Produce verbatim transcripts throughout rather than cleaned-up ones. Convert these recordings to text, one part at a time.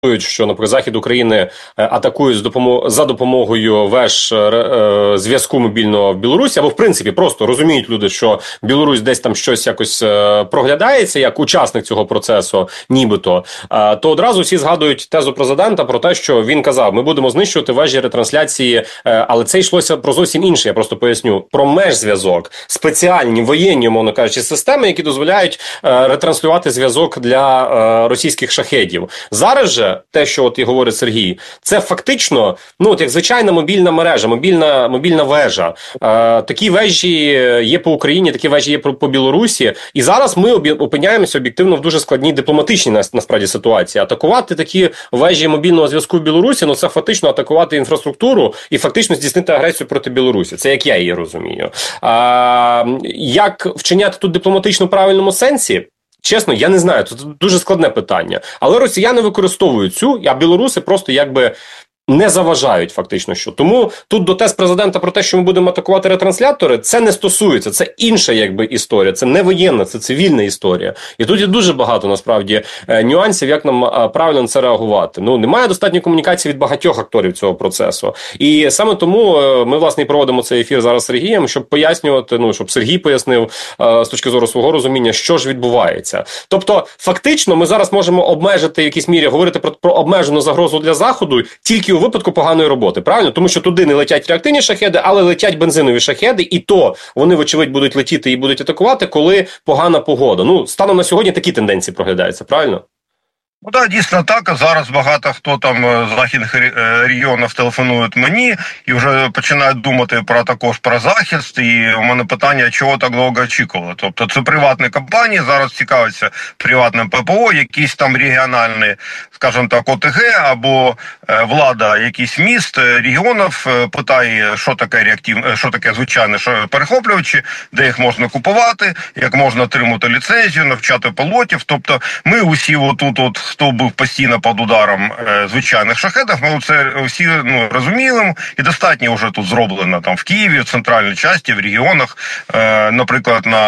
що, наприклад, захід України атакує з допомог... за допомогою веж е, зв'язку мобільного в Білорусі, або в принципі просто розуміють люди, що Білорусь десь там щось якось е, проглядається як учасник цього процесу, нібито, е, то одразу всі згадують тезу президента про те, що він казав, ми будемо знищувати вежі ретрансляції, е, але це йшлося про зовсім інше, я просто поясню, про межзв'язок, спеціальні воєнні, умовно кажучи, системи, які дозволяють е, ретранслювати зв'язок для е, російських шахедів. Зараз же те, що от і говорить Сергій, це фактично, ну, от як звичайна мобільна мережа, мобільна, мобільна вежа. Е, такі вежі є по Україні, такі вежі є по, по Білорусі. І зараз ми опиняємося об'єктивно в дуже складній дипломатичній насправді ситуації. Атакувати такі вежі мобільного зв'язку в Білорусі, ну це фактично атакувати інфраструктуру і фактично здійснити агресію проти Білорусі. Це як я її розумію. Е, як вчиняти тут дипломатично в правильному сенсі? Чесно, я не знаю, це дуже складне питання. Але росіяни використовують цю, а білоруси просто якби не заважають фактично що. Тому тут до тез президента про те, що ми будемо атакувати ретранслятори, це не стосується, це інша якби історія, це не воєнна, це цивільна історія. І тут є дуже багато насправді нюансів, як нам правильно на це реагувати. Ну, немає достатньої комунікації від багатьох акторів цього процесу. І саме тому ми, власне, і проводимо цей ефір зараз з Сергієм, щоб пояснювати, ну, щоб Сергій пояснив з точки зору свого розуміння, що ж відбувається. Тобто, фактично, ми зараз можемо обмежити в якійсь мірі, говорити про, про обмежену загрозу для Заходу тільки у випадку поганої роботи, правильно? Тому що туди не летять реактивні шахеди, але летять бензинові шахеди, і то вони, вочевидь, будуть летіти і будуть атакувати, коли погана погода. Ну, станом на сьогодні такі тенденції проглядаються, правильно? Ну так, дійсно так. Зараз багато хто там з західних регіонів телефонують мені і вже починають думати про також про захист. І у мене питання, чого так довго очікували. Тобто це приватні компанії, зараз цікавляться приватним ППО, якісь там регіональні, скажімо так, ОТГ або влада якихось міст, регіонів питає, що таке реактивне, що таке звичайне перехоплювачі, де їх можна купувати, як можна отримати ліцензію, навчати пілотів. Тобто ми усі отут от хто був постійно під ударом е, звичайних шахедів, ми це всі ну, розуміємо, і достатньо вже тут зроблено там в Києві, в центральній частині, в регіонах, е, наприклад, на,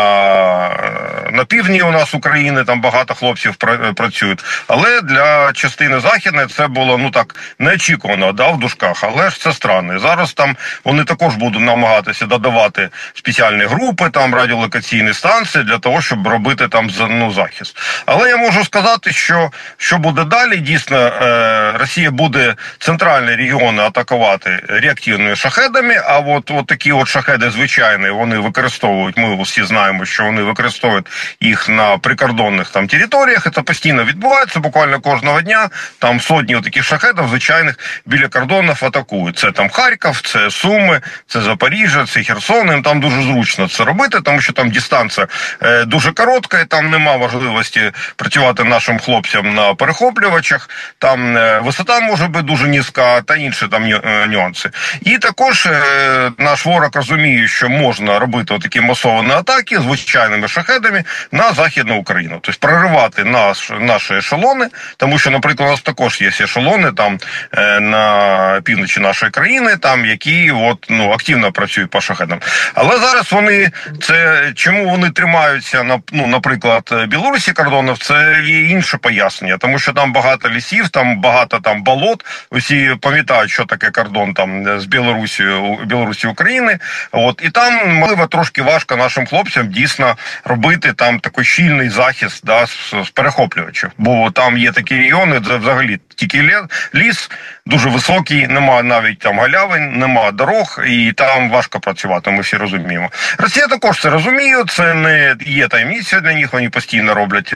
на півдні у нас України там багато хлопців працюють, але для частини західної це було, ну так, неочікувано, да, в дужках, але ж це странно. І зараз там вони також будуть намагатися додавати спеціальні групи, там радіолокаційні станції для того, щоб робити там ну, захист. Але я можу сказати, що що буде далі? Дійсно, Росія буде центральні регіони атакувати реактивними шахедами, а от, от такі от шахеди звичайні, вони використовують, ми всі знаємо, що вони використовують їх на прикордонних там територіях, це постійно відбувається, буквально кожного дня, там сотні таких шахедів звичайних біля кордонів атакують. Це там Харків, це Суми, це Запоріжжя, це Херсон, їм там дуже зручно це робити, тому що там дистанція е, дуже коротка, і там нема можливості працювати нашим хлопцям на перехоплювачах, там висота може бути дуже низька та інші там нюанси. І також е, наш ворог розуміє, що можна робити такі масовані атаки звичайними шахедами на Західну Україну. Тобто проривати наш, наші ешелони, тому що, наприклад, у нас також є ешелони там е, на півночі нашої країни, там які от, ну, активно працюють по шахедам. Але зараз вони, це чому вони тримаються на, ну, наприклад, Білорусі кордонів, це є інше пояснення, тому що там багато лісів, там багато там болот. Усі пам'ятають, що таке кордон там з Білорусією, Білорусі України. От і там можливо трошки важко нашим хлопцям дійсно робити там такий щільний захист, да, з, з перехоплювачів. Бо там є такі регіони, де взагалі тільки ліс дуже високий, немає навіть там галявин, немає дорог, і там важко працювати. Ми всі розуміємо. Росія також це розуміє. Це не є таємниця для них. Вони постійно роблять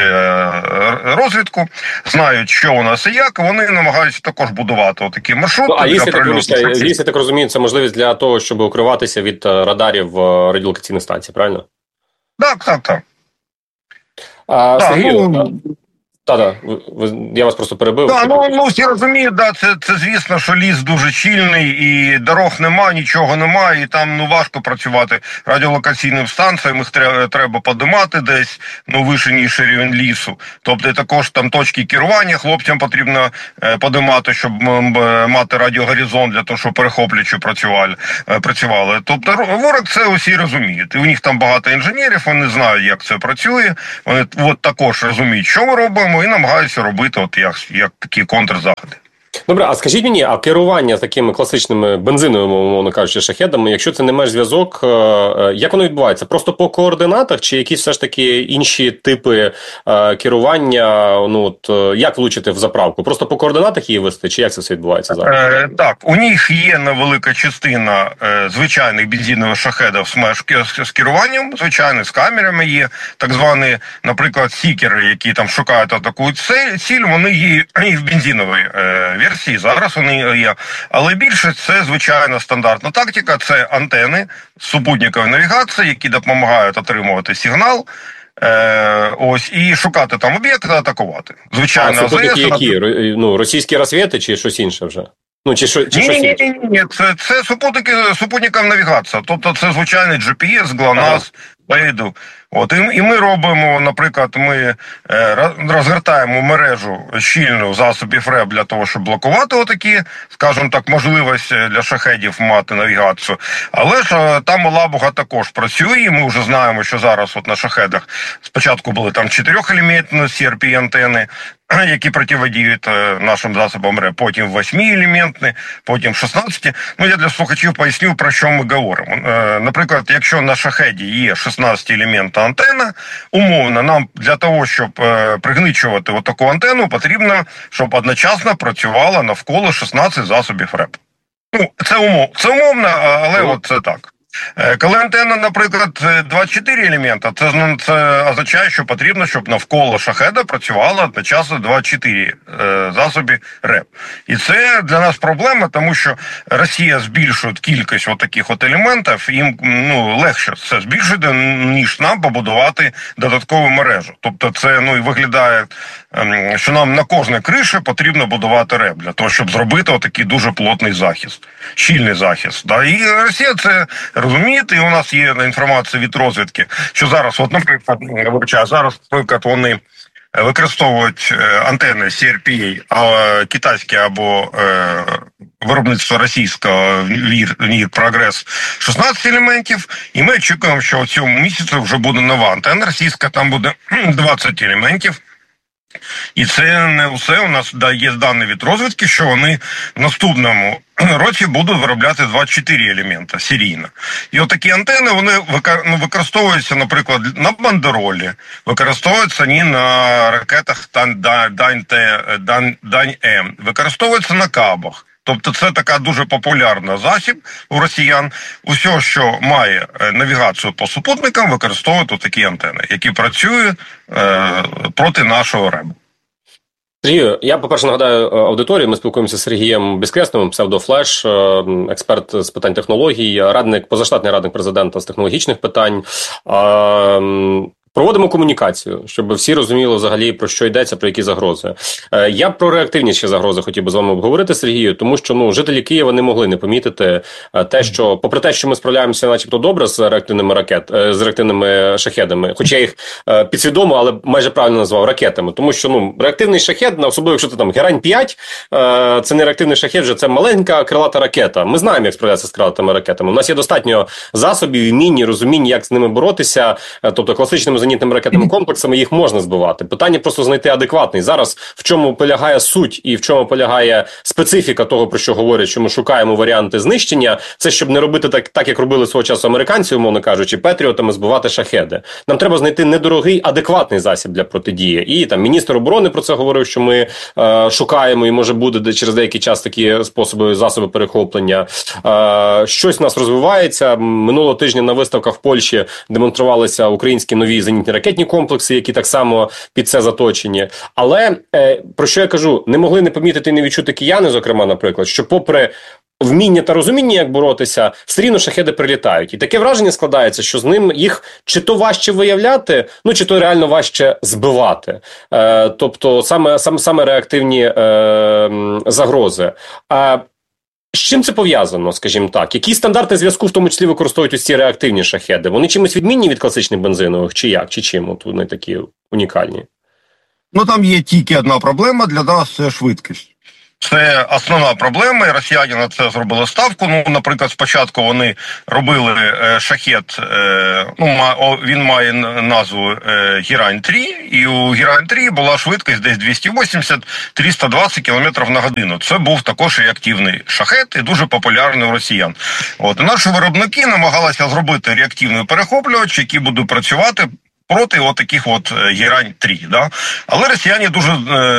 розвідку, знають, що у нас і як, вони намагаються також будувати отакі маршрути. Ну, а якщо так, якщо так розумію, це можливість для того, щоб укриватися від радарів радіолокаційних станцій, правильно? Так, так, так. А, так, Сергій, ну... Так, так, я вас просто перебив. Так, ну, ну всі розуміють, да, це, це звісно, що ліс дуже щільний, і дорог нема, нічого немає, і там ну важко працювати радіолокаційним станціям, їх треба, треба подимати десь, ну, вище, ніж рівень лісу. Тобто також там точки керування хлопцям потрібно е, подимати, щоб е, мати радіогоризонт для того, щоб перехоплюючи працювали. Е, працювали. Тобто ворог це усі розуміють. І у них там багато інженерів, вони знають, як це працює, вони от також розуміють, що ми робимо, цьому і намагаються робити от як, як такі контрзаходи. Добре, а скажіть мені, а керування такими класичними бензиновими, умовно кажучи, шахедами, якщо це не межзв'язок, як воно відбувається? Просто по координатах чи якісь все ж таки інші типи керування? Ну от як влучити в заправку? Просто по координатах її вести, чи як це все відбувається зараз? Е, так, у них є невелика частина е, звичайних бензинових шахедів з, з керуванням, звичайно, з камерами є, так звані, наприклад, сікери, які там шукають атакують ціль, вони є і в бензиновій е, версії, зараз вони є. Але більше це звичайна стандартна тактика, це антени супутникової навігації, які допомагають отримувати сигнал, Е, ось, і шукати там об'єкти, атакувати. Звичайно, а супутники які? Ну, російські розвідки чи щось інше вже? Ну, чи що, чи ні, щось ні, інше? ні, ні, ні, це, це супутники, супутникова навігація. Тобто це звичайний джі пі ес, ГЛОНАСС, Бейду. От, і, і ми робимо, наприклад, ми е, розгортаємо мережу щільну засобів РЕБ для того, щоб блокувати отакі, скажімо так, можливості для шахедів мати навігацію. Але ж е, там Лабуга також працює, і ми вже знаємо, що зараз от на шахедах спочатку були там чотирьохелементні сі ар пі-антени, які протидіють нашим засобам РЕБ, потім восьмиелементні, потім шістнадцяти. Ну, я для слухачів поясню, про що ми говоримо. Е, наприклад, якщо на шахеді є шістнадцятиелементна антенна, умовно, нам для того, щоб е, пригничувати отаку антенну, потрібно, щоб одночасно працювало навколо шістнадцяти засобів РЕБ. Ну, це умов, це умовно, але от це так. Коли антенна, наприклад, двадцять чотири елемента, це, це означає, що потрібно, щоб навколо шахеда працювало одночасно двадцять чотири е, засоби РЕБ. І це для нас проблема, тому що Росія збільшує кількість от таких от елементів, їм ну, легше це збільшити, ніж нам побудувати додаткову мережу. Тобто це ну, і виглядає, е, що нам на кожній криші потрібно будувати РЕБ, для того, щоб зробити отакий дуже плотний захист, щільний захист. Да? І Росія це розумієте, і у нас є інформація від розвідки, що зараз, от, наприклад, вибачаю, зараз, наприклад, вони використовують антени сі ар пі, а китайські або е, виробництво російського НІР Прогрес шістнадцять елементів, і ми очікуємо, що в цьому місяці вже буде нова антенна російська, там буде двадцять елементів. І це не все. У нас є дані від розвідки, що вони в наступному році будуть виробляти двадцять чотири елемента серійно. І отакі антени, вони використовуються, наприклад, на бандеролі, використовуються вони на ракетах Дань-М, використовуються на кабах. Тобто це така дуже популярна засіб у росіян. Усе, що має навігацію по супутникам, використовують отакі антени, які працюють е, проти нашого РЕБу. Сергію, я, по-перше, нагадаю аудиторії, ми спілкуємося з Сергієм Безкресним, псевдофлеш, експерт з питань технологій, радник, позаштатний радник президента з технологічних питань. Проводимо комунікацію, щоб всі розуміли взагалі, про що йдеться, про які загрози. Е, я про реактивніші загрози хотів би з вами обговорити, Сергію, тому що ну, жителі Києва не могли не помітити те, що, попри те, що ми справляємося начебто добре з реактивними ракет, з реактивними шахедами, хоча я їх е, підсвідомо, але майже правильно назвав ракетами, тому що ну, реактивний шахед, особливо якщо це там Герань п'ять, е, це не реактивний шахед, вже це маленька крилата ракета. Ми знаємо, як справлятися з крилатими ракетами. У нас є достатньо засобів, вмінь, розумінь, як з ними боротися, тобто класичними зенітними ракетними комплексами їх можна збивати. Питання просто знайти адекватний. Зараз в чому полягає суть і в чому полягає специфіка того, про що говорять, що ми шукаємо варіанти знищення, це щоб не робити так, так як робили свого часу американці, умовно кажучи, патріотами збивати шахеди. Нам треба знайти недорогий, адекватний засіб для протидії. І там міністр оборони про це говорив, що ми е, шукаємо і може буде через деякий час такі способи, засоби перехоплення. Е, щось у нас розвивається. Минулого тижня на виставках в Польщі демонструвалися українські нові зенітні ракетні комплекси, які так само під це заточені. Але, е, про що я кажу, не могли не помітити і не відчути кияни, зокрема, наприклад, що попри вміння та розуміння, як боротися, все рівно шахеди прилітають. І таке враження складається, що з ним їх чи то важче виявляти, ну чи то реально важче збивати. Е, тобто саме, саме, саме реактивні е, загрози. А з чим це пов'язано, скажімо так? Які стандарти зв'язку в тому числі використовують ось ці реактивні шахеди? Вони чимось відмінні від класичних бензинових? Чи як? Чи чим? От вони такі унікальні? Ну, там є тільки одна проблема для нас – це швидкість. Це основна проблема, і росіяни на це зробили ставку. Ну, наприклад, спочатку вони робили е, шахет, е, ну, ма, о, він має назву е, Герань три, і у Герань три була швидкість десь двісті вісімдесят - триста двадцять кілометрів на годину. Це був також реактивний шахет і дуже популярний у росіян. От, і наші виробники намагалися зробити реактивний перехоплювач, який буде працювати проти отаких от Герань три, да? Але росіяни дуже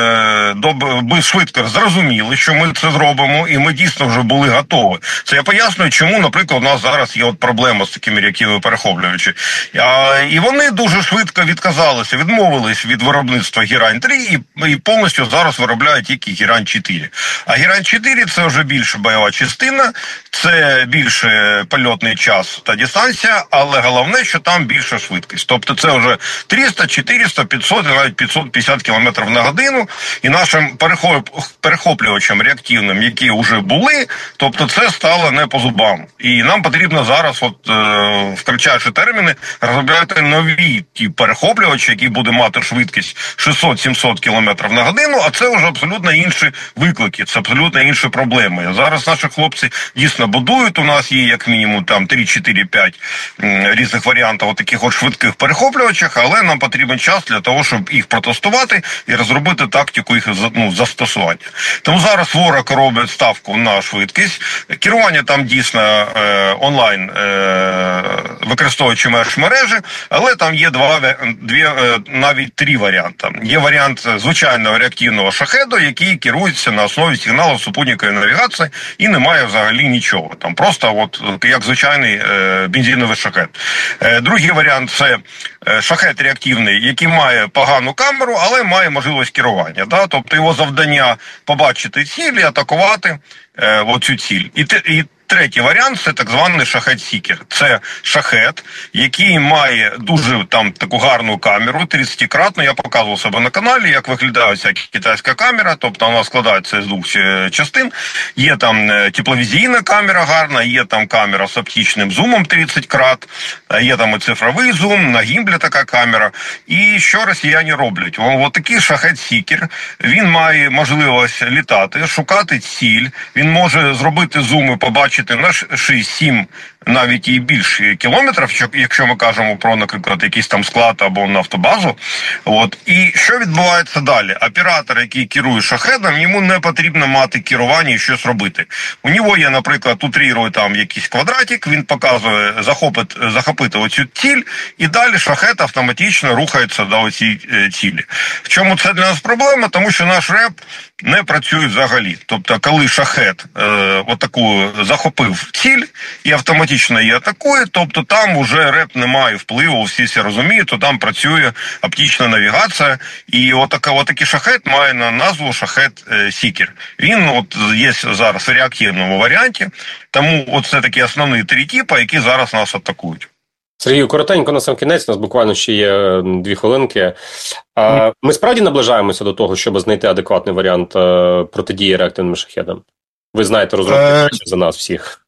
е, доб, швидко зрозуміли, що ми це зробимо, і ми дійсно вже були готові. Це я пояснюю, чому, наприклад, у нас зараз є от проблема з такими реактивними перехоплювачами. А, і вони дуже швидко відказалися, відмовились від виробництва Герань три і, і повністю зараз виробляють тільки Герань чотири. А Герань чотири це вже більше бойова частина, це більше польотний час та дистанція, але головне, що там більша швидкість. Тобто це вже триста, чотириста, п'ятсот, навіть п'ятсот п'ятдесят кілометрів на годину, і нашим перехоп... перехоплювачам реактивним, які вже були, тобто це стало не по зубам. І нам потрібно зараз, от, е, в кратчайші терміни, розробляти нові ті перехоплювачі, які будуть мати швидкість шістсот - сімсот кілометрів на годину, а це вже абсолютно інші виклики, це абсолютно інші проблеми. Зараз наші хлопці дійсно будують, у нас є як мінімум там три, чотири, п'ять різних варіантів таких от швидких перехоплювачів, але нам потрібен час для того, щоб їх протестувати і розробити тактику їх, ну, застосування. Тому зараз ворог робить ставку на швидкість. Керування там дійсно е, онлайн, е, використовуючи мережі, але там є два, дві, е, навіть три варіанти. Є варіант звичайного реактивного шахеду, який керується на основі сигналу супутникової навігації і не має взагалі нічого. Там просто от як звичайний е, бензиновий шахет. Е, другий варіант – це шахет реактивний, який має погану камеру, але має можливість керування. Да? Тобто його завдання побачити ціль і атакувати е, оцю ціль. І, і третій варіант – це так званий шахет-сікер. Це шахет, який має дуже там таку гарну камеру, тридцятикратну. Я показував себе на каналі, як виглядає ця китайська камера, тобто вона складається з двох частин. Є там тепловізійна камера гарна, є там камера з оптичним зумом тридцять крат, є там і цифровий зум, на гімблі така камера. І що росіяни роблять? Ось такий шахет-сікер, він має можливість літати, шукати ціль, він може зробити зум і побачити на шість-сім, навіть і більше кілометрів, якщо ми кажемо про, наприклад, якийсь там склад або нафтобазу. От. І що відбувається далі? Оператор, який керує шахедом, йому не потрібно мати керування і щось робити. У нього є, наприклад, утрирує там якийсь квадратик, він показує захопити, захопити оцю ціль, і далі шахет автоматично рухається до цієї цілі. В чому це для нас проблема? Тому що наш реп не працює взагалі. Тобто, коли шахет е, отаку захопив ціль і автоматично її атакує, тобто там вже реп не має впливу, всі це розуміють, то там працює оптична навігація, і отака, отакий шахет має на назву шахет-сікер. Він от є зараз в реактивному варіанті, тому от це такі основні три типи, які зараз нас атакують. Сергію, коротенько на сам кінець, у нас буквально ще є дві хвилинки. А, ми справді наближаємося до того, щоб знайти адекватний варіант протидії реактивним шахедам? Ви знаєте розробки е... за нас всіх.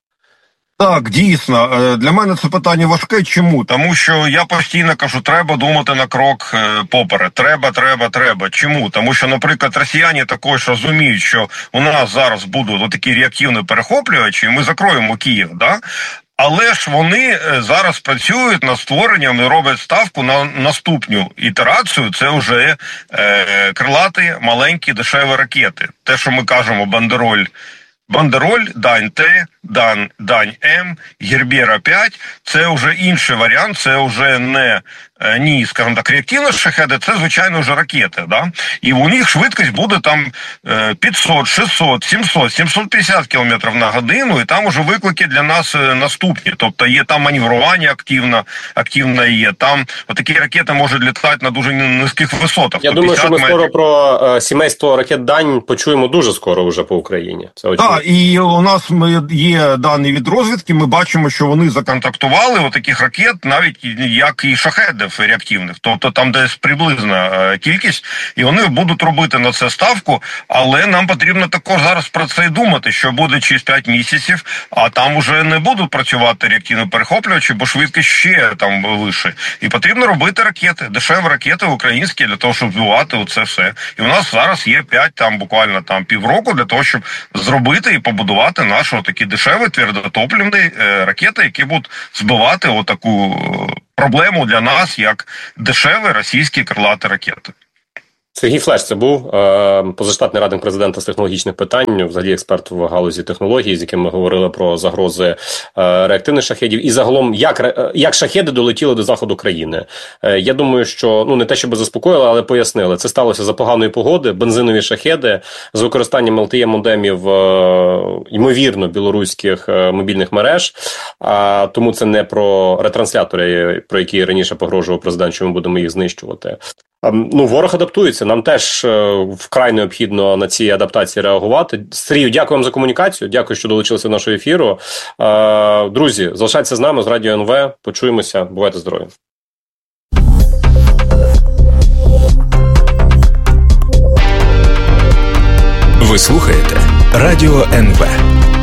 Так, дійсно. Для мене це питання важке. Чому? Тому що я постійно кажу, треба думати на крок поперед. Треба, треба, треба. Чому? Тому що, наприклад, росіяни також розуміють, що у нас зараз будуть такі реактивні перехоплювачі, і ми закроємо Київ, да? Але ж вони зараз працюють над створенням і роблять ставку на наступну ітерацію. Це вже е, крилаті, маленькі, дешеві ракети. Те, що ми кажемо, бандероль, бандероль, Дань-Т, Дань, Дань-М, Гербера п'ять – це вже інший варіант, це вже не ні, скажімо так, реактивні шахеди, це, звичайно, вже ракети, да? І у них швидкість буде там п'ятсот, шістсот, сімсот, сімсот п'ятдесят кілометрів на годину, і там уже виклики для нас наступні. Тобто є там маневрування активно, активно є, там отакі ракети можуть літати на дуже низьких висотах. Я думаю, що ми скоро про е, сімейство ракет Дань почуємо дуже скоро вже по Україні. Так, да, і у нас є дані від розвідки, ми бачимо, що вони законтактували отаких ракет, навіть як і шахеди ракет реактивних. Тобто там десь приблизна кількість, і вони будуть робити на це ставку, але нам потрібно також зараз про це й думати, що буде через п'ять місяців, а там уже не будуть працювати реактивні перехоплювачі, бо швидкість ще там вище. І потрібно робити ракети, дешеві ракети українські, для того, щоб збивати оце все. І у нас зараз є п'ять, там буквально там півроку для того, щоб зробити і побудувати наші такі дешеві твердотоплівні е, ракети, які будуть збивати отаку проблему для нас, як дешеві російські крилаті ракети. Сергій Флеш, це був е, позаштатний радник президента з технологічних питань, взагалі експерт в галузі технологій, з яким ми говорили про загрози е, реактивних шахедів. І загалом, як, як шахеди долетіли до заходу країни. Е, я думаю, що, ну, не те, щоб заспокоїли, але пояснили. Це сталося за поганої погоди, бензинові шахеди з використанням ел те е-модемів, е, ймовірно, білоруських е, мобільних мереж. А, тому це не про ретранслятори, про які раніше погрожував президент, що ми будемо їх знищувати. Ну, ворог адаптується. Нам теж вкрай необхідно на ці адаптації реагувати. Сергію, дякую вам за комунікацію. Дякую, що долучилися до нашого ефіру. Друзі, залишайтеся з нами, з Радіо ен ве. Почуємося. Бувайте здорові. Ви слухаєте Радіо ен ве.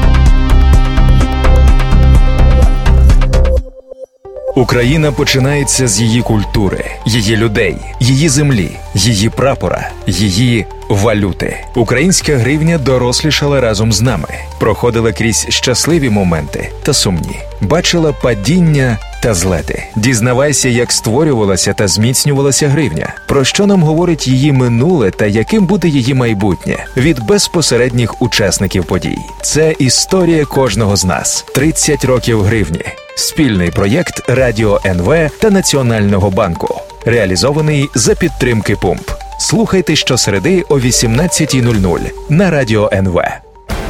Україна починається з її культури, її людей, її землі, її прапора, її валюти. Українська гривня дорослішала разом з нами, проходила крізь щасливі моменти та сумні, бачила падіння та злети. Дізнавайся, як створювалася та зміцнювалася гривня, про що нам говорить її минуле та яким буде її майбутнє від безпосередніх учасників подій. Це історія кожного з нас. тридцять років гривні. Спільний проєкт Радіо ен ве та Національного банку. Реалізований за підтримки Пумп. Слухайте щосереди о вісімнадцятій нуль нуль на Радіо ен ве.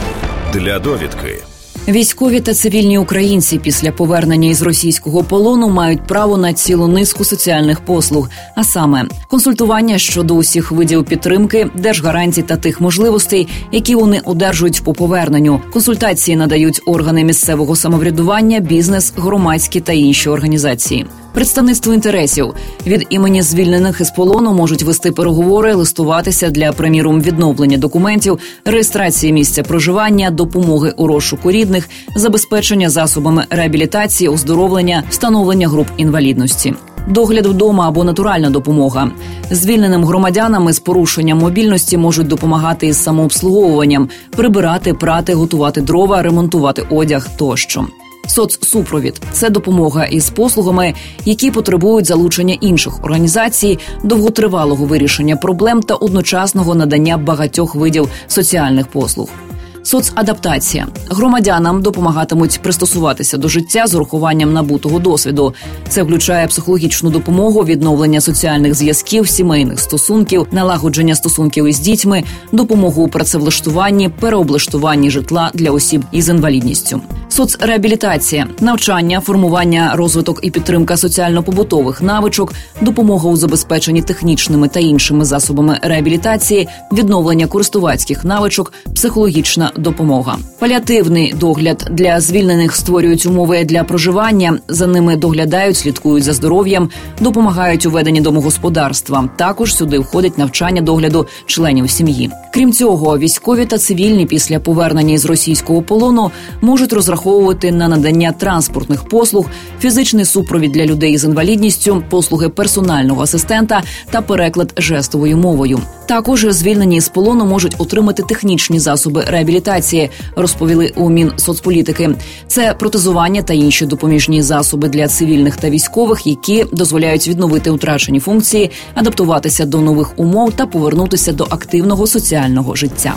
Для довідки. Військові та цивільні українці після повернення із російського полону мають право на цілу низку соціальних послуг, а саме консультування щодо усіх видів підтримки, держгарантій та тих можливостей, які вони одержують по поверненню. Консультації надають органи місцевого самоврядування, бізнес, громадські та інші організації. Представництво інтересів. Від імені звільнених із полону можуть вести переговори, листуватися для, приміром, відновлення документів, реєстрації місця проживання, допомоги у розшуку рідних, забезпечення засобами реабілітації, оздоровлення, встановлення груп інвалідності. Догляд вдома або натуральна допомога. Звільненим громадянам із порушенням мобільності можуть допомагати із самообслуговуванням, прибирати, прати, готувати дрова, ремонтувати одяг тощо. Соцсупровід – це допомога із послугами, які потребують залучення інших організацій, довготривалого вирішення проблем та одночасного надання багатьох видів соціальних послуг. Соцадаптація. Громадянам допомагатимуть пристосуватися до життя з урахуванням набутого досвіду. Це включає психологічну допомогу, відновлення соціальних зв'язків, сімейних стосунків, налагодження стосунків із дітьми, допомогу у працевлаштуванні, переоблаштуванні житла для осіб із інвалідністю. Соцреабілітація. Навчання, формування, розвиток і підтримка соціально-побутових навичок, допомога у забезпеченні технічними та іншими засобами реабілітації, відновлення користувацьких навичок, психологічна допомога. Паліативний догляд. Для звільнених створюють умови для проживання, за ними доглядають, слідкують за здоров'ям, допомагають у веденні домогосподарства. Також сюди входить навчання догляду членів сім'ї. Крім цього, військові та цивільні після повернення із російського полону можуть розраховувати на надання транспортних послуг, фізичний супровід для людей з інвалідністю, послуги персонального асистента та переклад жестовою мовою. Також звільнені з полону можуть отримати технічні засоби реабілітації, розповіли у Мінсоцполітики. Це протезування та інші допоміжні засоби для цивільних та військових, які дозволяють відновити втрачені функції, адаптуватися до нових умов та повернутися до активного соціального життя.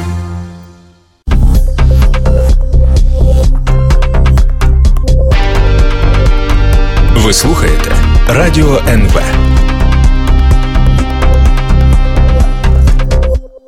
Ви слухаєте Радіо ен ве.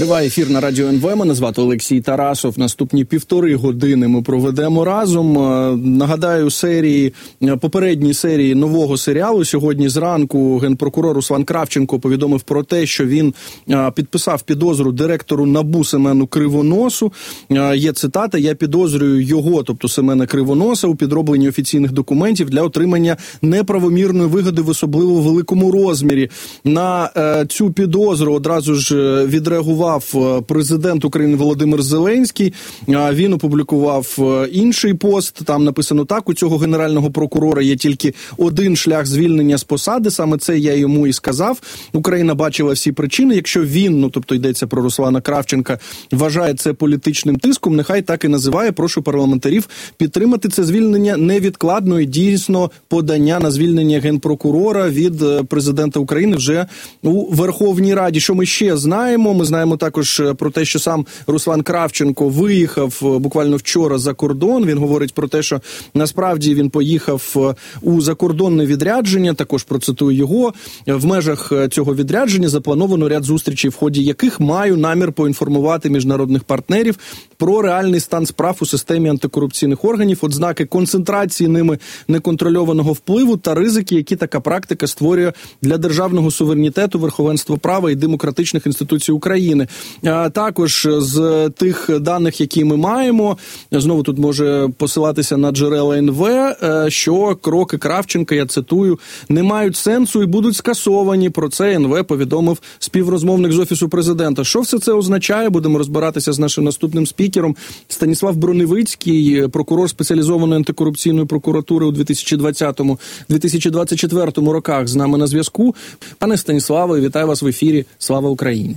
Триває ефір на Радіо ен ве. Мене звати Олексій Тарасов. Наступні півтори години ми проведемо разом. Нагадаю, серії, попередній серії нового серіалу. Сьогодні зранку генпрокурор Руслан Кравченко повідомив про те, що він підписав підозру директору НАБУ Семену Кривоносу. Є цитата: «Я підозрюю його, тобто Семена Кривоноса, у підробленні офіційних документів для отримання неправомірної вигоди в особливо великому розмірі». На цю підозру одразу ж відреагував президент України Володимир Зеленський. Він опублікував інший пост. Там написано так: у цього генерального прокурора є тільки один шлях звільнення з посади. Саме це я йому і сказав. Україна бачила всі причини. Якщо він, ну тобто йдеться про Руслана Кравченка, вважає це політичним тиском, нехай так і називає. Прошу парламентарів підтримати це звільнення невідкладно, і дійсно подання на звільнення генпрокурора від президента України вже у Верховній Раді. Що ми ще знаємо? Ми знаємо також про те, що сам Руслан Кравченко виїхав буквально вчора за кордон. Він говорить про те, що насправді він поїхав у закордонне відрядження. Також процитую його. В межах цього відрядження заплановано ряд зустрічей, в ході яких маю намір поінформувати міжнародних партнерів про реальний стан справ у системі антикорупційних органів, ознаки концентрації ними неконтрольованого впливу та ризики, які така практика створює для державного суверенітету, верховенства права і демократичних інституцій України. А також з тих даних, які ми маємо, знову тут може посилатися на джерела ен ве, що кроки Кравченка, я цитую, не мають сенсу і будуть скасовані. Про це ен ве повідомив співрозмовник з Офісу президента. Що все це означає? Будемо розбиратися з нашим наступним спікером. Станіслав Броневицький, прокурор спеціалізованої антикорупційної прокуратури у дві тисячі двадцятому - дві тисячі двадцять четвертому роках, з нами на зв'язку. Пане Станіславе, вітаю вас в ефірі. Слава Україні!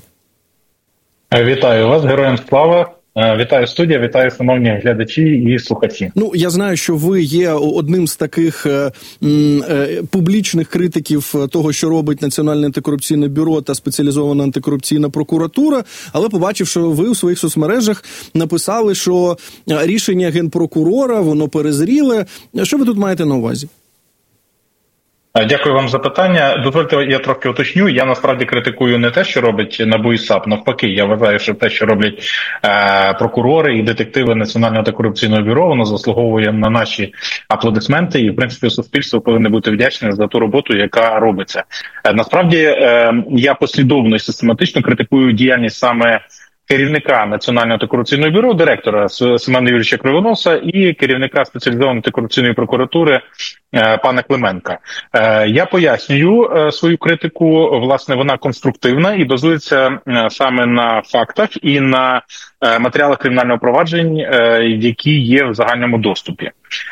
Вітаю вас, героям слава! Вітаю студія, вітаю шановні глядачі і слухачі. Ну, я знаю, що ви є одним з таких е, е, публічних критиків того, що робить Національне антикорупційне бюро та спеціалізована антикорупційна прокуратура, але побачив, що ви у своїх соцмережах написали, що рішення генпрокурора, воно перезріле. Що ви тут маєте на увазі? Дякую вам за питання. Дозвольте, я трохи уточню. Я насправді критикую не те, що робить НАБУ і САП. Навпаки, я вважаю, що те, що роблять е, прокурори і детективи Національного антикорупційного бюро, воно заслуговує на наші аплодисменти. І, в принципі, суспільство повинно бути вдячне за ту роботу, яка робиться. Е, насправді, е, я послідовно і систематично критикую діяльність саме керівника Національного антикорупційного бюро, директора Семена Юрійовича Кривоноса і керівника спеціалізованої антикорупційної прокуратури пана Клименка. Я пояснюю свою критику, власне, вона конструктивна і базується саме на фактах і на матеріалах кримінального провадження, які є в загальному доступі.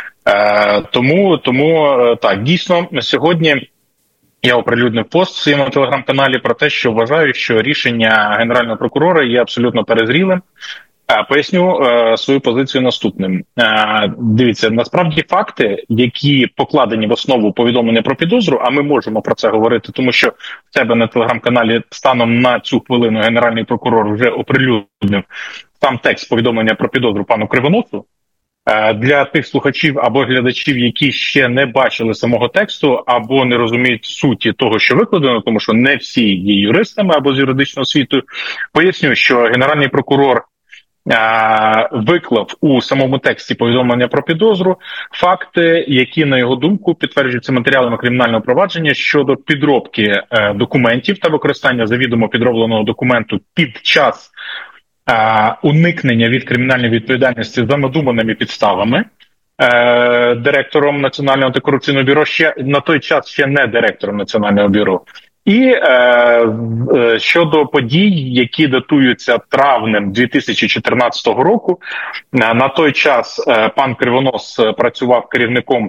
Тому, тому так, дійсно, сьогодні я оприлюднив пост в своєму телеграм-каналі про те, що вважаю, що рішення генерального прокурора є абсолютно перезрілим. Поясню е, свою позицію наступним. Е, дивіться, насправді факти, які покладені в основу повідомлення про підозру, а ми можемо про це говорити, тому що в себе на телеграм-каналі станом на цю хвилину генеральний прокурор вже оприлюднив сам текст повідомлення про підозру пану Кривоносу. Для тих слухачів або глядачів, які ще не бачили самого тексту або не розуміють суті того, що викладено, тому що не всі є юристами або з юридичного освітою, поясню, що генеральний прокурор а, виклав у самому тексті повідомлення про підозру факти, які, на його думку, підтверджуються матеріалами кримінального провадження щодо підробки а, документів та використання завідомо підробленого документу під час Uh, уникнення від кримінальної відповідальності за надуманими підставами uh, директором Національного антикорупційного бюро, ще на той час ще не директором Національного бюро. І uh, щодо подій, які датуються травнем дві тисячі чотирнадцятого року, uh, на той час uh, пан Кривонос працював керівником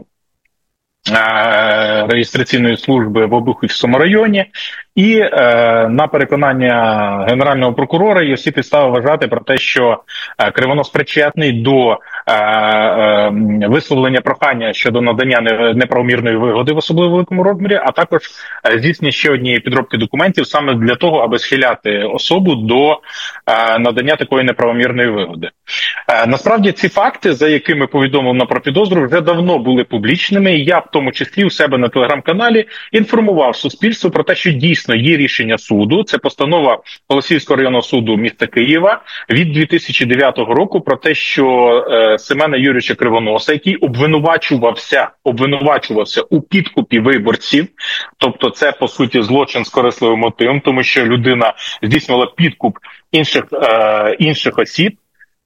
реєстраційної служби в Обухівському районі, і е, на переконання генерального прокурора є всі підстави вважати про те, що е, Кривонос причетний до е, е, висловлення прохання щодо надання неправомірної вигоди в особливо великому розмірі, а також е, здійснення ще однієї підробки документів саме для того, аби схиляти особу до е, надання такої неправомірної вигоди. Е, насправді ці факти, за якими повідомлено про підозру, вже давно були публічними, і я в тому числі у себе на телеграм-каналі інформував суспільство про те, що дійсно дійсно є рішення суду. Це постанова Голосіївського районного суду міста Києва від дві тисячі дев'ятого року про те, що е, Семена Юрійовича Кривоноса, який обвинувачувався, обвинувачувався у підкупі виборців, тобто це, по суті, злочин з корисливим мотивом, тому що людина здійснювала підкуп інших, е, інших осіб.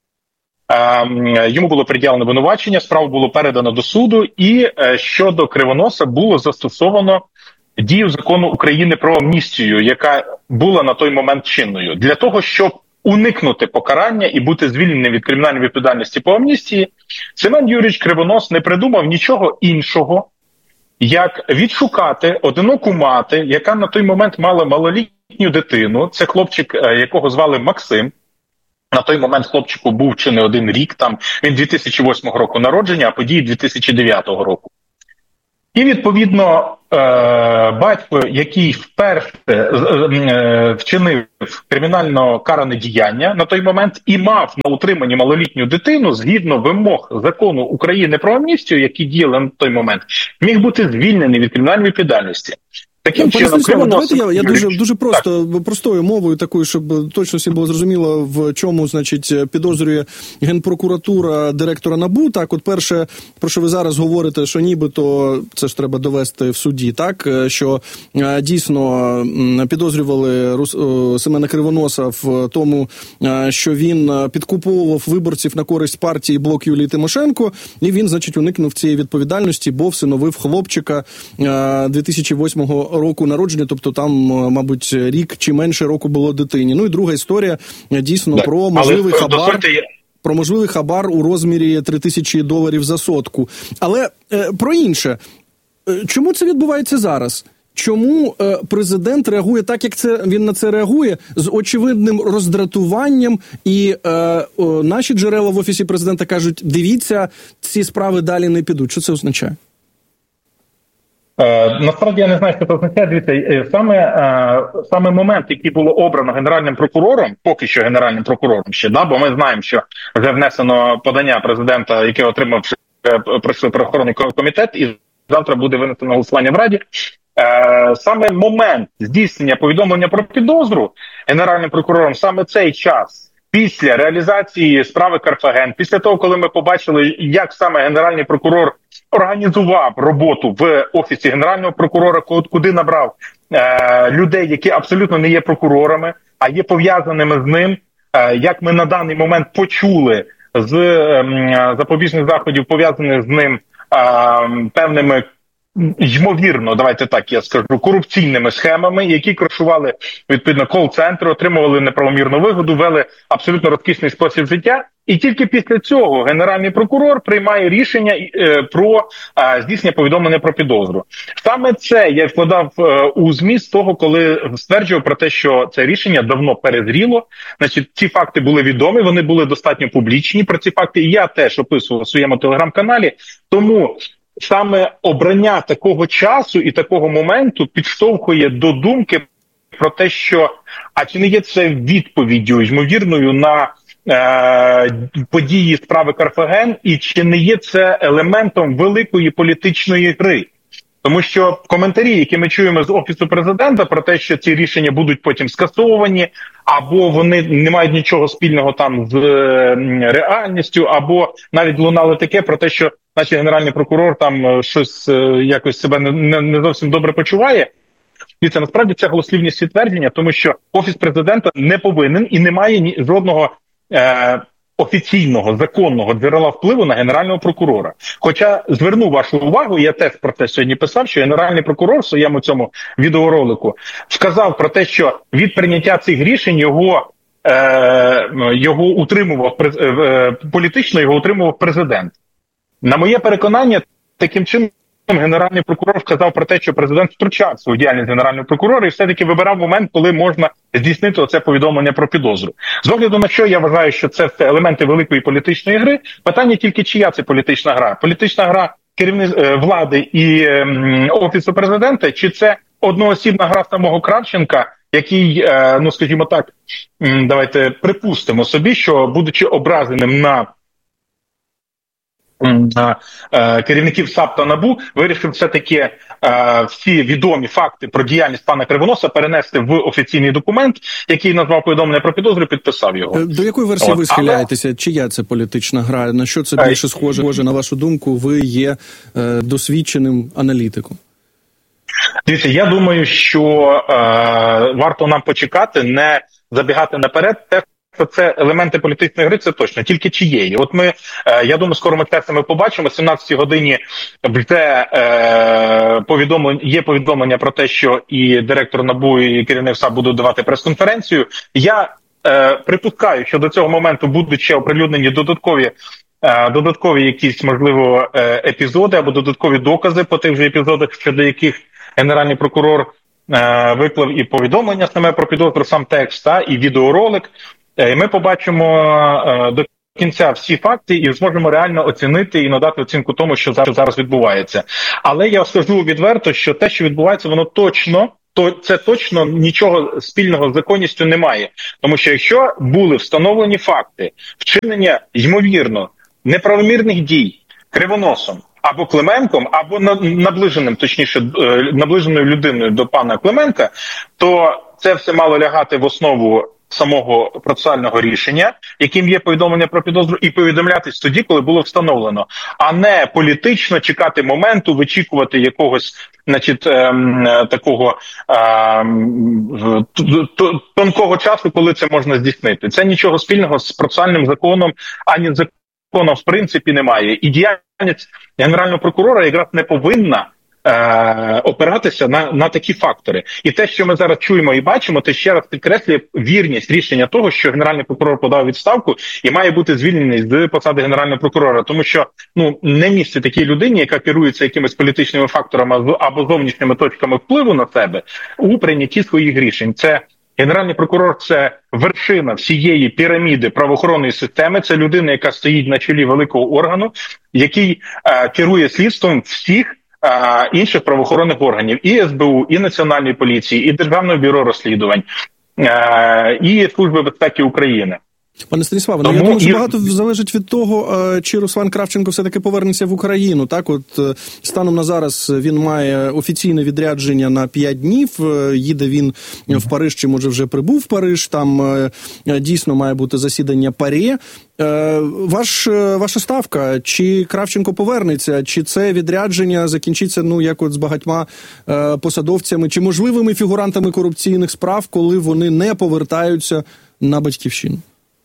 Йому було приділено обвинувачення, справу було передано до суду, і щодо Кривоноса було застосовано дію закону України про амністію, яка була на той момент чинною. Для того, щоб уникнути покарання і бути звільненим від кримінальної відповідальності по амністії, Семен Юрійович Кривонос не придумав нічого іншого, як відшукати одиноку мати, яка на той момент мала малолітню дитину. Це хлопчик, якого звали Максим. На той момент хлопчику був чи не один рік, там він дві тисячі восьмого року народження, а події дві тисячі дев'ятого року. І, відповідно, батько, який вперше вчинив кримінально каране діяння на той момент і мав на утриманні малолітню дитину, згідно вимог закону України про амністію, які діяли на той момент, міг бути звільнений від кримінальної відповідальності. Таким чином, давайте я, я дуже, дуже просто, так. простою мовою такою, щоб точно всім було зрозуміло, в чому, значить, підозрює Генпрокуратура директора НАБУ. Так, от перше, про що ви зараз говорите, що нібито, це ж треба довести в суді, так, що дійсно підозрювали Семена Кривоноса в тому, що він підкуповував виборців на користь партії «Блок» Юлії Тимошенко, і він, значить, уникнув цієї відповідальності, бо всиновив хлопчика дві тисячі восьмого року народження, тобто там, мабуть, рік чи менше року було дитині. Ну і друга історія, дійсно, так, про можливий хабар, дозвольте... про можливий хабар у розмірі три тисячі доларів за сотку. Але е, про інше. Чому це відбувається зараз? Чому е, президент реагує так, як це він на це реагує, з очевидним роздратуванням, і е, о, наші джерела в Офісі президента кажуть, дивіться, ці справи далі не підуть. Що це означає? Е, насправді я не знаю, що це означає. Дивіться, саме, е, саме момент, який було обрано генеральним прокурором, поки що генеральним прокурором ще, да, бо ми знаємо, що вже внесено подання президента, яке отримав е, правоохоронний комітет, і завтра буде винесено голосування в Раді. Е, саме момент здійснення повідомлення про підозру генеральним прокурором, саме цей час, після реалізації справи Карфаген, після того, коли ми побачили, як саме генеральний прокурор організував роботу в Офісі Генерального прокурора, куди набрав е, людей, які абсолютно не є прокурорами, а є пов'язаними з ним, е, як ми на даний момент почули з е, запобіжних заходів, пов'язаних з ним е, певними, ймовірно, давайте так я скажу, корупційними схемами, які кришували, відповідно, кол-центри, отримували неправомірну вигоду, вели абсолютно розкішний спосіб життя. І тільки після цього генеральний прокурор приймає рішення е, про е, здійснення повідомлення про підозру. Саме це я вкладав е, у зміст того, коли стверджував про те, що це рішення давно перезріло. Значить, ці факти були відомі, вони були достатньо публічні. Про ці факти я теж описував у своєму телеграм-каналі. Тому саме обрання такого часу і такого моменту підштовхує до думки про те, що а чи не є це відповіддю, ймовірною, на е, події справи Карфаген, і чи не є це елементом великої політичної гри. Тому що коментарі, які ми чуємо з Офісу президента про те, що ці рішення будуть потім скасовані, або вони не мають нічого спільного там з реальністю, або навіть лунало таке про те, що наш генеральний прокурор там щось якось себе не, не зовсім добре почуває. І це насправді це голослівні твердження, тому що Офіс президента не повинен і не має ні, жодного е, офіційного, законного джерела впливу на генерального прокурора. Хоча зверну вашу увагу, я теж про те сьогодні писав, що генеральний прокурор в своєму цьому відеоролику сказав про те, що від прийняття цих рішень його, е, його утримував, е, політично його утримував президент. На моє переконання, таким чином генеральний прокурор сказав про те, що президент втручався у діяльність генерального прокурора і все-таки вибирав момент, коли можна здійснити оце повідомлення про підозру. З огляду на що я вважаю, що це все елементи великої політичної гри, питання тільки чия це політична гра. Політична гра керівництва влади і м, Офісу президента, чи це одноосібна гра самого Кравченка, який, е, ну скажімо так, м, давайте припустимо собі, що будучи ображеним на керівників САП та НАБУ вирішив все-таки е, всі відомі факти про діяльність пана Кривоноса перенести в офіційний документ, який назвав повідомлення про підозру, підписав його. До якої версії От, ви схиляєтеся? Але... Чия це політична гра? На що це більше схоже? Може, на вашу думку, ви є е, досвідченим аналітиком? Дивіться, я думаю, що е, варто нам почекати, не забігати наперед. Те, що це елементи політичної гри, це точно, тільки чиєї. От ми, е, я думаю, скоро ми це ми побачимо. О сімнадцятій годині вже е, повідомлення, є повідомлення про те, що і директор НАБУ, і керівник САП будуть давати прес-конференцію. Я е, припускаю, що до цього моменту будуть ще оприлюднені додаткові е, додаткові якісь, можливо, е, епізоди або додаткові докази по тих же епізодах, щодо яких Генеральний прокурор е, виклав і повідомлення саме про підозру, сам текст, та, і відеоролик. І ми побачимо е, до кінця всі факти і зможемо реально оцінити і надати оцінку тому, що зараз, зараз відбувається. Але я скажу відверто, що те, що відбувається, воно точно, то це точно нічого спільного з законністю немає. Тому що якщо були встановлені факти вчинення, ймовірно, неправомірних дій Кривоносом, або Клименком, або наближеним, точніше, наближеною людиною до пана Клименка, то це все мало лягати в основу самого процесуального рішення, яким є повідомлення про підозру, і повідомлятись тоді, коли було встановлено, а не політично чекати моменту, вичікувати якогось, значить, ем, такого ем, тонкого часу, коли це можна здійснити. Це нічого спільного з процесуальним законом, ані з законом в принципі немає. І діяльність Генерального прокурора якраз не повинна е, опиратися на, на такі фактори. І те, що ми зараз чуємо і бачимо, це ще раз підкреслює вірність рішення того, що Генеральний прокурор подав відставку і має бути звільнений з посади Генерального прокурора. Тому що ну не місце такій людині, яка керується якимись політичними факторами або зовнішніми точками впливу на себе у прийнятті своїх рішень. Це Генеральний прокурор – це вершина всієї піраміди правоохоронної системи, це людина, яка стоїть на чолі великого органу, який е, керує слідством всіх е, інших правоохоронних органів, і ес бе у, і Національної поліції, і Державного бюро розслідувань, е, і Служби безпеки України. Пане Станіславе, ну, я думаю, що багато залежить від того, чи Руслан Кравченко все-таки повернеться в Україну. Так, от станом на зараз він має офіційне відрядження на п'ять днів, їде він в Париж, чи може вже прибув в Париж, там дійсно має бути засідання ПАРЄ. Ваш, ваша ставка, чи Кравченко повернеться, чи це відрядження закінчиться, ну, як от з багатьма посадовцями, чи можливими фігурантами корупційних справ, коли вони не повертаються на батьківщину?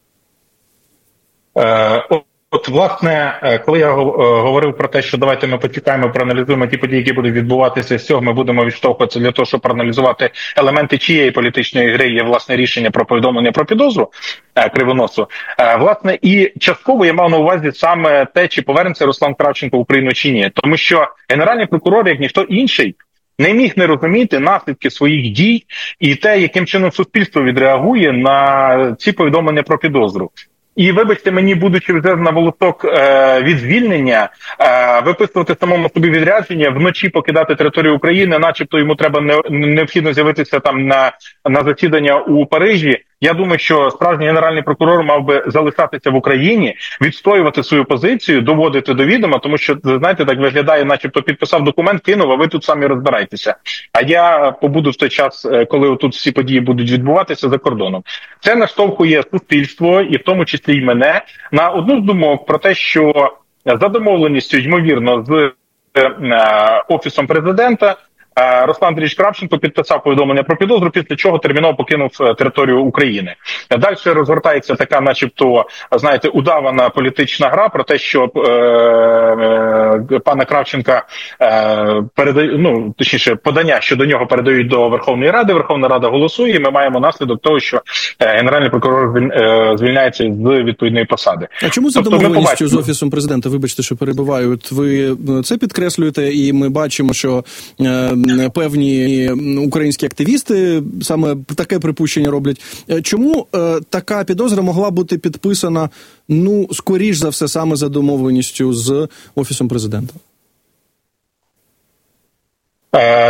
От, от, власне, коли я говорив про те, що давайте ми почекаємо, проаналізуємо ті події, які будуть відбуватися з цього, ми будемо відштовхуватися для того, щоб проаналізувати елементи чиєї політичної гри є, власне, рішення про повідомлення про підозру Кривоносу. Власне, і частково я мав на увазі саме те, чи повернеться Руслан Кравченко в Україну чи ні. Тому що Генеральний прокурор, як ніхто інший, не міг не розуміти наслідки своїх дій і те, яким чином суспільство відреагує на ці повідомлення про підозру. І, вибачте мені, будучи вже на волосок е, від звільнення, е, виписувати самому собі відрядження, вночі покидати територію України, начебто йому треба не, необхідно з'явитися там на, на засідання у Парижі. Я думаю, що справжній Генеральний прокурор мав би залишатися в Україні, відстоювати свою позицію, доводити до відома, тому що, знаєте, так виглядає, начебто підписав документ, кинув, а ви тут самі розбирайтеся. А я побуду в той час, коли тут всі події будуть відбуватися за кордоном. Це наштовхує суспільство, і в тому числі й мене, на одну з думок про те, що за домовленістю, ймовірно, з е, Офісом Президента, Руслан Андрійович Кравченко підписав повідомлення про підозру, після чого терміново покинув територію України. Далі розгортається така, начебто, знаєте, удавана політична гра про те, що е, е, пана Кравченка е, передає, ну, точніше, подання щодо нього передають до Верховної Ради, Верховна Рада голосує, і ми маємо наслідок того, що е, Генеральний прокурор е, звільняється з відповідної посади. А чому за тобто, домовленістю з Офісом Президента, вибачте, що перебиваю, от ви це підкреслюєте, і ми бачимо, що е, певні українські активісти саме таке припущення роблять. Чому е, така підозра могла бути підписана, ну, скоріш за все, саме за домовленістю з Офісом Президента? Е,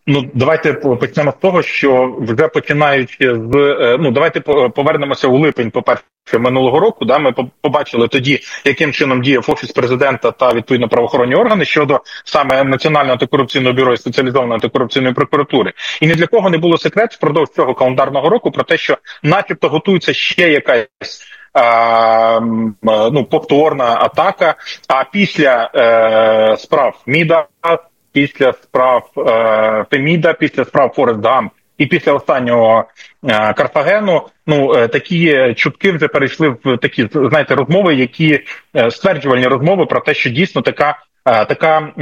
Ну, давайте почнемо з того, що вже починаючи з, ну, давайте повернемося у липень, по-перше, минулого року, да, ми побачили тоді, яким чином діяв Офіс Президента та, відповідно, правоохоронні органи щодо саме Національного антикорупційного бюро і спеціалізованої антикорупційної прокуратури. І ні для кого не було секрет впродовж цього календарного року про те, що начебто готується ще якась а, ну, повторна атака, а після е, справ МІДа, після справ е, Феміда, після справ Форест Гамп і після останнього е, Карфагену, ну, е, такі чутки вже перейшли в такі, знаєте, розмови, які е, стверджувальні розмови про те, що дійсно така е, така е,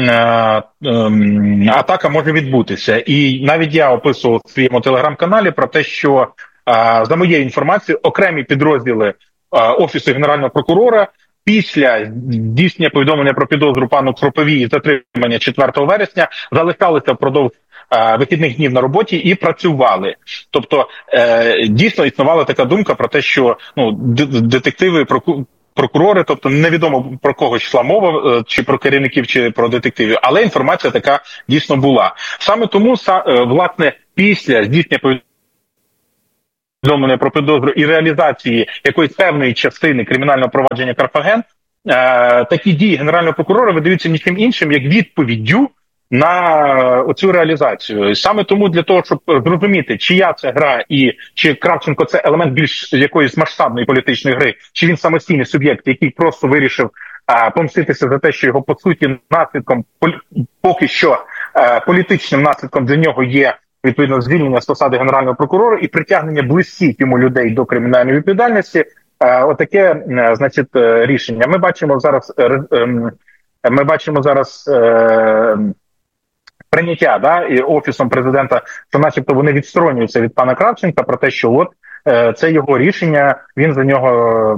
е, атака може відбутися. І навіть я описував в своєму телеграм-каналі про те, що е, за моєю інформацією окремі підрозділи е, Офісу Генерального прокурора після здійснення повідомлення про підозру пану Кропиві і затримання четвертого вересня залишалися впродовж е, вихідних днів на роботі і працювали. Тобто е, дійсно існувала така думка про те, що ну, детективи, проку... прокурори, тобто невідомо про кого йшла мова, е, чи про керівників, чи про детективів, але інформація така дійсно була. Саме тому, е, власне, після здійснення повідомлення повідомлення про підозру і реалізації якоїсь певної частини кримінального провадження Карфаген, е, такі дії Генерального прокурора видаються нічим іншим, як відповіддю на оцю реалізацію. І саме тому для того, щоб зрозуміти, чия це гра і чи Кравченко це елемент більш якоїсь масштабної політичної гри, чи він самостійний суб'єкт, який просто вирішив е, помститися за те, що його, по суті, наслідком, поки що е, політичним наслідком для нього є відповідно звільнення з посади Генерального прокурора і притягнення близьких йому людей до кримінальної відповідальності. Е, отаке, е, значить, е, рішення. Ми бачимо зараз, е, е, ми бачимо зараз е, прийняття, да, і Офісом Президента, що начебто вони відсторонюються від пана Кравченка про те, що от е, це його рішення, він за нього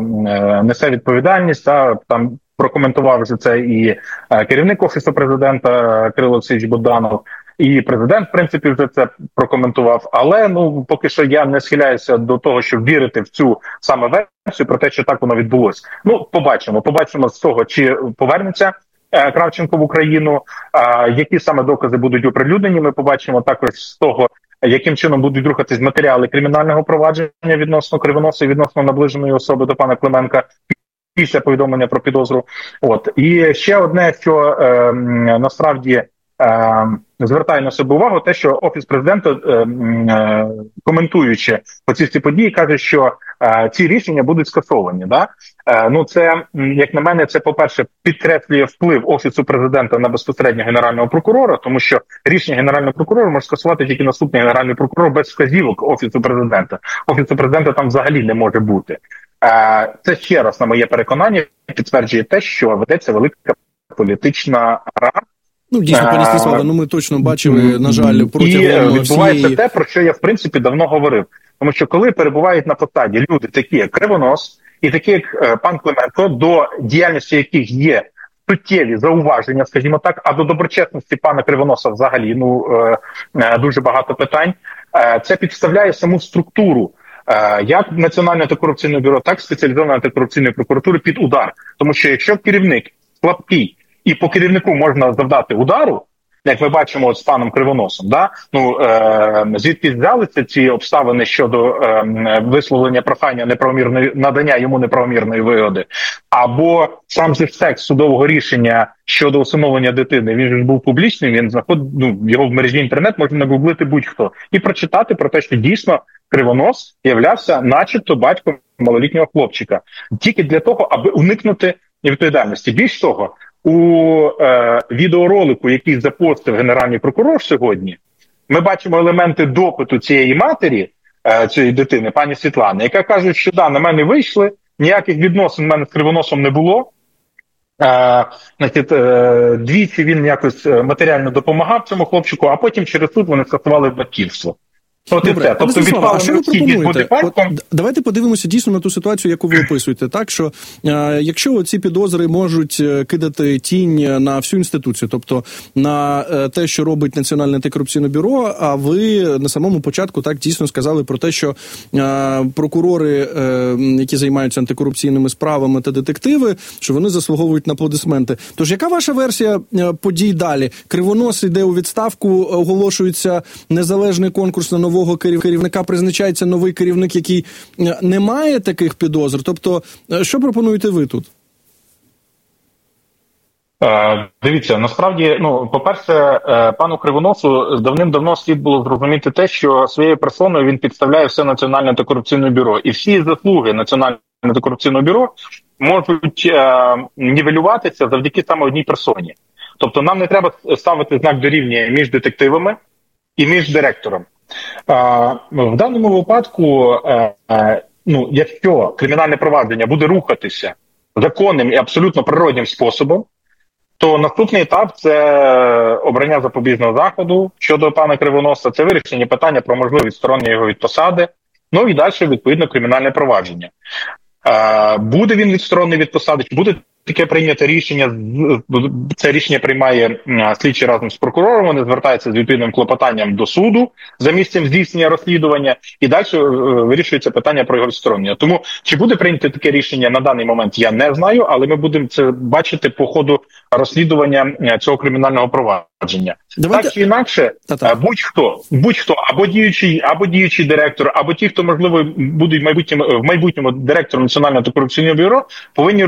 е, несе відповідальність, та, там прокоментував вже це і е, керівник Офісу Президента Кирило Олексійович Буданов, і президент, в принципі, вже це прокоментував. Але, ну, поки що я не схиляюся до того, щоб вірити в цю саме версію, про те, що так воно відбулося. Ну, побачимо. Побачимо з того, чи повернеться е, Кравченко в Україну, е, які саме докази будуть оприлюднені. Ми побачимо також з того, яким чином будуть рухатись матеріали кримінального провадження відносно Кривоноса і відносно наближеної особи до пана Клименка після повідомлення про підозру. От. І ще одне, що е, насправді Е, звертає на себе увагу, те, що Офіс Президента, е, е, коментуючи оці ці події, каже, що е, ці рішення будуть скасовані. Да? Е, ну, це, як на мене, це, по-перше, підкреслює вплив Офісу Президента на безпосередньо Генерального прокурора, тому що рішення Генерального прокурора може скасувати тільки наступний Генеральний прокурор без вказівок Офісу Президента. Офісу Президента там взагалі не може бути. Е, це ще раз, на моє переконання, підтверджує те, що ведеться велика політична гра. Ну, дійсно, пані Станіславе, ну ми точно бачили, на жаль, протягом І відбувається всієї... те, про що я, в принципі, давно говорив. Тому що коли перебувають на посаді люди, такі як Кривонос і такі як е, пан Клименко, до діяльності яких є суттєві зауваження, скажімо так, а до доброчесності пана Кривоноса взагалі, ну, е, е, дуже багато питань, е, це підставляє саму структуру е, як Національного антикорупційного бюро, так і спеціалізованої антикорупційної прокуратури під удар. Тому що якщо керівник слабкий, і по керівнику можна завдати удару, як ми бачимо от з паном Кривоносом, да? Ну, е, звідки взялися ці обставини щодо е, висловлення прохання неправомірної, надання йому неправомірної вигоди, або сам же текст судового рішення щодо усиновлення дитини, він ж був публічним, він знаход, ну, його в мережі інтернет можна нагуглити будь-хто, і прочитати про те, що дійсно Кривонос являвся начебто батьком малолітнього хлопчика. Тільки для того, аби уникнути відповідальності. Більш того, у е, відеоролику, який запостив Генеральний прокурор сьогодні, ми бачимо елементи допиту цієї матері, е, цієї дитини, пані Світлани, яка каже, що да, на мене вийшли, ніяких відносин в мене з Кривоносом не було. Е, значить, е, двічі він якось матеріально допомагав цьому хлопчику, а потім через суд вони скасували батьківство. Проти Добре, це. Тобто Владислава, а що ви пропонуєте? От, давайте подивимося дійсно на ту ситуацію, яку ви описуєте. Так, що е, якщо ці підозри можуть кидати тінь на всю інституцію, тобто на е, те, що робить Національне антикорупційне бюро, а ви на самому початку так дійсно сказали про те, що е, прокурори, е, які займаються антикорупційними справами та детективи, що вони заслуговують на аплодисменти. Тож яка ваша версія е, подій далі? Кривонос йде у відставку, оголошується незалежний конкурс на нового керівника, призначається новий керівник, який не має таких підозр. Тобто, що пропонуєте ви тут? Е, дивіться, насправді, ну, по-перше, е, пану Кривоносу давним-давно слід було зрозуміти те, що своєю персоною він підставляє все Національне антикорупційне бюро. І всі заслуги Національного антикорупційного бюро можуть е, нівелюватися завдяки саме одній персоні. Тобто нам не треба ставити знак дорівняння між детективами і між директором. Е, в даному випадку, е, е, ну, якщо кримінальне провадження буде рухатися законним і абсолютно природнім способом, то наступний етап – це обрання запобіжного заходу щодо пана Кривоноса, це вирішення питання про можливе відсторонення його від посади, ну і далі, відповідно, кримінальне провадження. Е, буде він відсторонений від посади, чи буде таке прийняте рішення, це рішення приймає слідчий разом з прокурором, вони звертаються з відповідним клопотанням до суду за місцем здійснення розслідування, і далі вирішується питання про його відсторонення. Тому, чи буде прийнято таке рішення на даний момент, я не знаю, але ми будемо це бачити по ходу розслідування цього кримінального провадження. Давайте... Так чи інакше, Та-та. будь-хто, будь-хто, або діючий, або діючий директор, або ті, хто, можливо, будуть в майбутньому, в майбутньому директором Національного антикорупційного бюро, повинні